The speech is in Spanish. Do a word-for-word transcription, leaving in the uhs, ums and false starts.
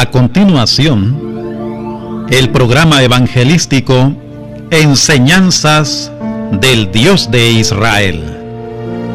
A continuación, el programa evangelístico Enseñanzas del Dios de Israel.